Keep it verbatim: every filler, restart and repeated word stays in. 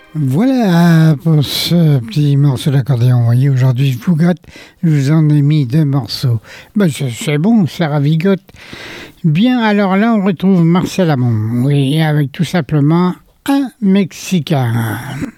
Voilà pour ce petit morceau d'accordéon. Vous voyez, aujourd'hui, je fougotte, je vous en ai mis deux morceaux. Ben, c'est, c'est bon, ça ravigote. Bien, alors là, on retrouve Marcel Amont, oui, avec tout simplement un Mexicain.